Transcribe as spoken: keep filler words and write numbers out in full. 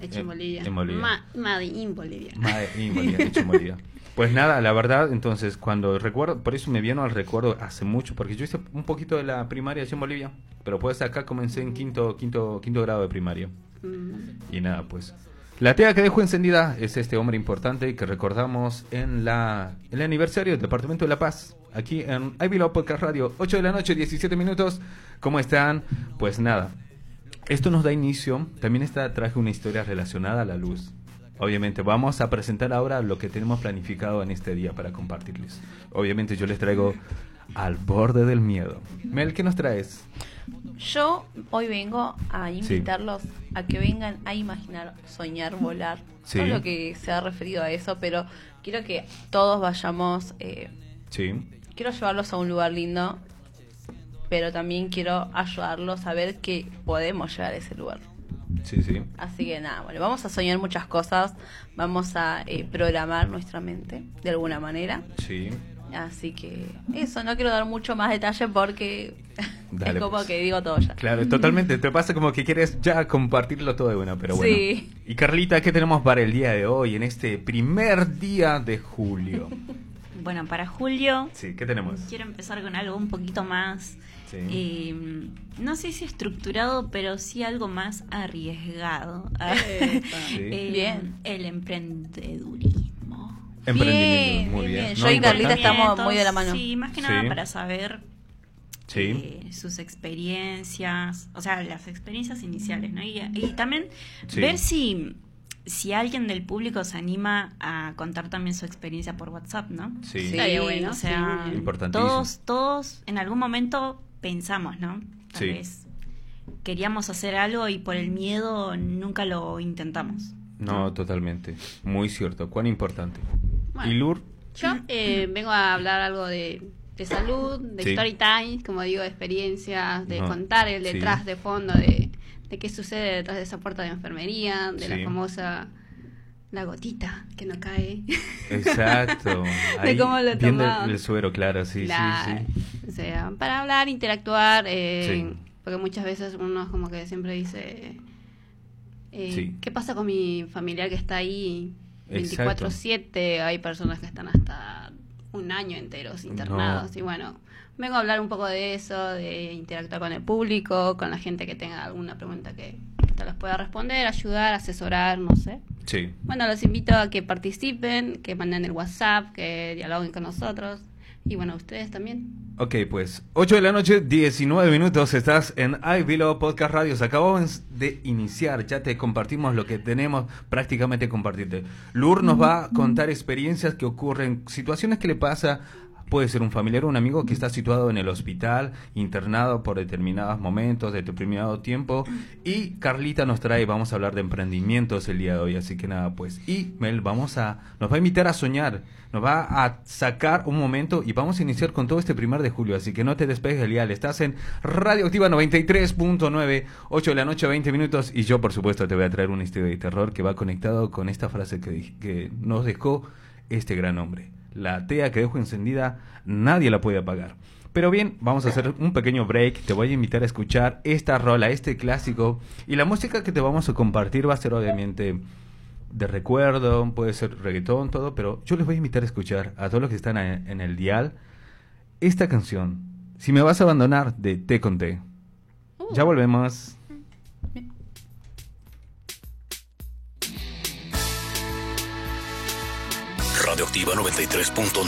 Hecho en Bolivia. En Bolivia. Ma, made in Bolivia. Made in Bolivia, hecho en Bolivia. Pues nada, la verdad, entonces, cuando recuerdo, por eso me vino al recuerdo hace mucho, porque yo hice un poquito de la primaria allá en Bolivia, pero pues acá comencé en quinto, quinto, quinto grado de primaria. Mm. Y nada, pues. La tea que dejó encendida es este hombre importante que recordamos en la el aniversario del Departamento de La Paz, aquí en Ivy Law Podcast Radio, ocho de la noche, diecisiete minutos. ¿Cómo están? Pues nada, esto nos da inicio, también está, traje una historia relacionada a la luz. Obviamente vamos a presentar ahora lo que tenemos planificado en este día para compartirles. Obviamente yo les traigo Al Borde del Miedo. Mel, ¿qué nos traes? Yo hoy vengo a invitarlos sí. a que vengan a imaginar, soñar, volar. Sí. Todo lo que se ha referido a eso, pero quiero que todos vayamos... Eh, sí. Quiero llevarlos a un lugar lindo, pero también quiero ayudarlos a ver que podemos llegar a ese lugar. Sí, sí. Así que nada, bueno, vamos a soñar muchas cosas, vamos a eh, programar nuestra mente de alguna manera. Sí. Así que eso, no quiero dar mucho más detalle porque Dale, es como pues. que digo todo ya. Claro, totalmente, te pasa como que quieres ya compartirlo todo de una, pero bueno. Sí. Y Carlita, ¿qué tenemos para el día de hoy, en este primer día de julio? Bueno, para julio... Sí, ¿qué tenemos? Quiero empezar con algo un poquito más... Sí. Eh, no sé si estructurado, pero sí algo más arriesgado. Sí. eh, Bien. El emprendedurismo. Emprendimiento, muy bien, bien. bien. No, Yo y Carlita importante. estamos muy de la mano. Sí, más que nada Sí. para saber Sí. eh, sus experiencias, o sea, las experiencias iniciales, ¿no? Y, y también Sí. ver si... si alguien del público se anima a contar también su experiencia por WhatsApp, ¿no? Sí. Sí. Estaría bueno. O sea, Sí. Importantísimo. todos, todos en algún momento pensamos, ¿no? Tal Sí. vez queríamos hacer algo y por el miedo nunca lo intentamos. No, totalmente. Muy cierto. Cuán importante. Bueno. ¿Y Lur? Yo eh, vengo a hablar algo de, de salud, de Sí. story time, como digo, de experiencias, de No. contar el Sí. detrás de fondo de, de qué sucede detrás de esa puerta de enfermería, de Sí. la famosa la gotita que no cae. Exacto. De cómo lo viendo tomaban. el suero, claro, sí, La- sí, sí. O sea, para hablar, interactuar, eh, Sí. porque muchas veces uno como que siempre dice, eh, Sí. ¿qué pasa con mi familiar que está ahí Exacto. veinticuatro siete? Hay personas que están hasta un año enteros internados. No. Y bueno, vengo a hablar un poco de eso, de interactuar con el público, con la gente que tenga alguna pregunta que te las pueda responder, ayudar, asesorar, no sé. Sí. Bueno, los invito a que participen, que manden el WhatsApp, que dialoguen con nosotros. Y bueno, ustedes también. Ok, pues ocho de la noche, diecinueve minutos, estás en Ivy Law Podcast Radio. Acabamos de iniciar, ya te compartimos lo que tenemos prácticamente compartirte. Lur nos va a contar experiencias que ocurren, situaciones que le pasa. Puede ser un familiar o un amigo que está situado en el hospital, internado por determinados momentos, de determinado tiempo. Y Carlita nos trae, vamos a hablar de emprendimientos el día de hoy, así que nada, pues. Y Mel, vamos a, nos va a invitar a soñar, nos va a sacar un momento y vamos a iniciar con todo este primer de julio, así que no te despegues del dial. Estás en Radioactiva noventa y tres punto nueve, ocho de la noche, veinte minutos, y yo, por supuesto, te voy a traer una historia de terror que va conectado con esta frase que, dij- que nos dejó este gran hombre. La tea que dejo encendida, nadie la puede apagar. Pero bien, vamos a hacer un pequeño break. Te voy a invitar a escuchar esta rola, este clásico. Y la música que te vamos a compartir va a ser obviamente de recuerdo, puede ser reggaetón, todo. Pero yo les voy a invitar a escuchar a todos los que están a- en el dial esta canción, Si me vas a abandonar, de T con T. Uh. Ya volvemos. Radioactiva noventa y tres punto